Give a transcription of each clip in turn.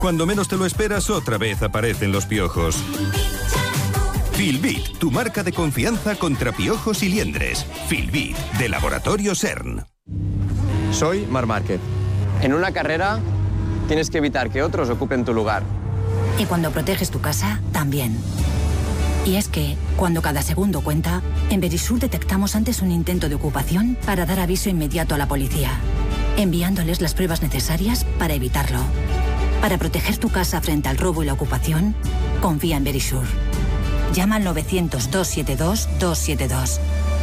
Cuando menos te lo esperas, otra vez aparecen los piojos. Filbit, tu marca de confianza contra piojos y liendres. Filbit, de Laboratorio CERN. Soy Marc Márquez. En una carrera tienes que evitar que otros ocupen tu lugar. Y cuando proteges tu casa, también. Y es que, cuando cada segundo cuenta, en Verisur detectamos antes un intento de ocupación para dar aviso inmediato a la policía, enviándoles las pruebas necesarias para evitarlo. Para proteger tu casa frente al robo y la ocupación, confía en Verisur. Llama al 900-272-272.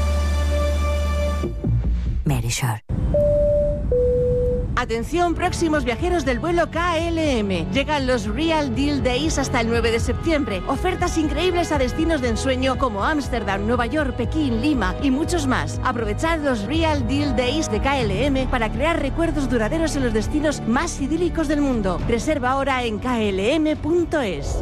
Verisur. Atención, próximos viajeros del vuelo KLM. Llegan los Real Deal Days hasta el 9 de septiembre. Ofertas increíbles a destinos de ensueño como Ámsterdam, Nueva York, Pekín, Lima y muchos más. Aprovechad los Real Deal Days de KLM para crear recuerdos duraderos en los destinos más idílicos del mundo. Reserva ahora en klm.es.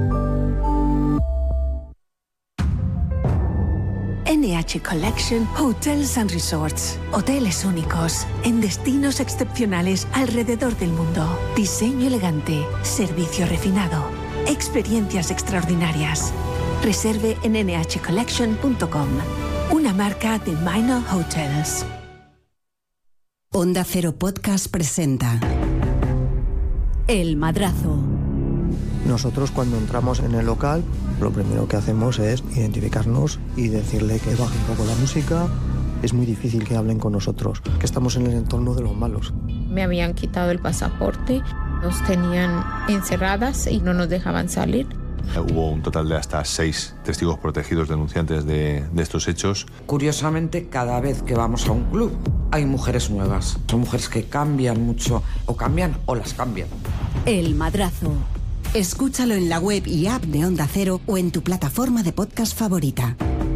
NH Collection Hotels and Resorts. Hoteles únicos en destinos excepcionales alrededor del mundo. Diseño elegante, servicio refinado, experiencias extraordinarias. Reserve en nhcollection.com. Una marca de Minor Hotels. Onda Cero Podcast presenta El Madrazo. Nosotros cuando entramos en el local, lo primero que hacemos es identificarnos y decirle que baje un poco la música. Es muy difícil que hablen con nosotros, que estamos en el entorno de los malos. Me habían quitado el pasaporte, nos tenían encerradas y no nos dejaban salir. Hubo un total de hasta 6 testigos protegidos denunciantes de estos hechos. Curiosamente, cada vez que vamos a un club hay mujeres nuevas. Son mujeres que cambian mucho, o cambian o las cambian. El Madrazo. Escúchalo en la web y app de Onda Cero o en tu plataforma de podcast favorita.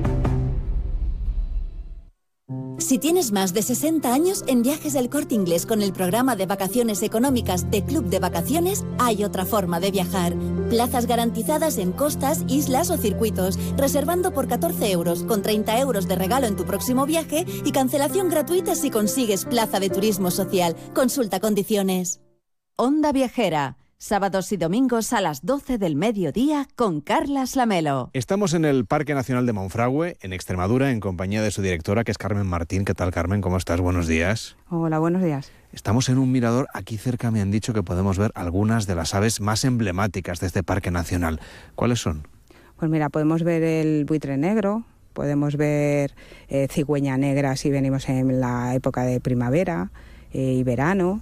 Si tienes más de 60 años, en Viajes del Corte Inglés con el programa de vacaciones económicas de Club de Vacaciones, hay otra forma de viajar. Plazas garantizadas en costas, islas o circuitos, reservando por 14 euros, con 30 euros de regalo en tu próximo viaje y cancelación gratuita si consigues plaza de turismo social. Consulta condiciones. Onda Viajera. Sábados y domingos a las 12 del mediodía con Carlas Lamelo. Estamos en el Parque Nacional de Monfragüe, en Extremadura, en compañía de su directora, que es Carmen Martín. ¿Qué tal, Carmen? ¿Cómo estás? Buenos días. Hola, buenos días. Estamos en un mirador. Aquí cerca me han dicho que podemos ver algunas de las aves más emblemáticas de este Parque Nacional. ¿Cuáles son? Pues mira, podemos ver el buitre negro, podemos ver cigüeña negra si venimos en la época de primavera y verano.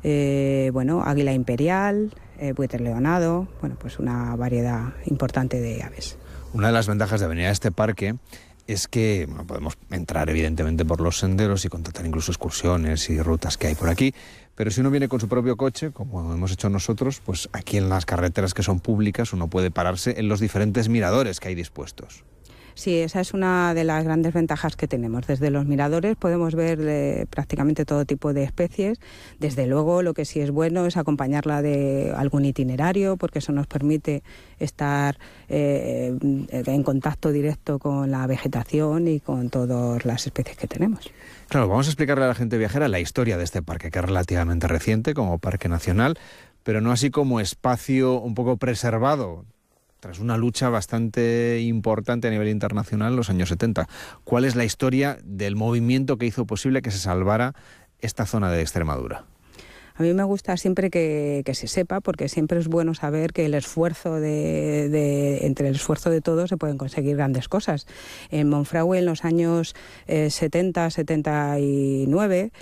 Águila imperial, buitre leonado, pues una variedad importante de aves. Una de las ventajas de venir a este parque es que podemos entrar evidentemente por los senderos y contratar incluso excursiones y rutas que hay por aquí, pero si uno viene con su propio coche, como hemos hecho nosotros, pues aquí en las carreteras que son públicas uno puede pararse en los diferentes miradores que hay dispuestos. Sí, esa es una de las grandes ventajas que tenemos. Desde los miradores podemos ver prácticamente todo tipo de especies. Desde luego, lo que sí es bueno es acompañarla de algún itinerario, porque eso nos permite estar en contacto directo con la vegetación y con todas las especies que tenemos. Claro, vamos a explicarle a la gente viajera la historia de este parque, que es relativamente reciente como parque nacional, pero no así como espacio un poco preservado, tras una lucha bastante importante a nivel internacional en los años 70. ¿Cuál es la historia del movimiento que hizo posible que se salvara esta zona de Extremadura? A mí me gusta siempre que se sepa, porque siempre es bueno saber que el esfuerzo entre el esfuerzo de todos se pueden conseguir grandes cosas. En Monfragüe, en los años 70-79,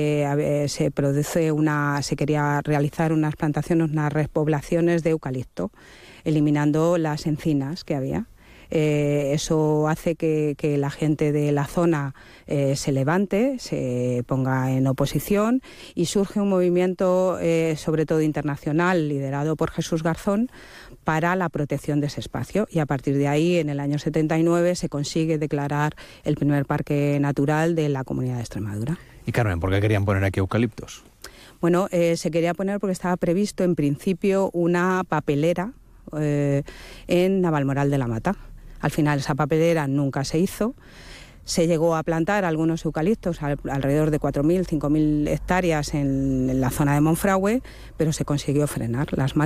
se quería realizar unas plantaciones, unas repoblaciones de eucalipto, eliminando las encinas que había. Eso hace que la gente de la zona se levante, se ponga en oposición y surge un movimiento sobre todo internacional liderado por Jesús Garzón para la protección de ese espacio, y a partir de ahí en el año 79 se consigue declarar el primer parque natural de la Comunidad de Extremadura. Y Carmen, ¿por qué querían poner aquí eucaliptos? Bueno, se quería poner porque estaba previsto en principio una papelera en Navalmoral de la Mata. Al final esa papelera nunca se hizo. Se llegó a plantar algunos eucaliptos, alrededor de 4.000, 5.000 hectáreas en la zona de Monfragüe, pero se consiguió frenar. Las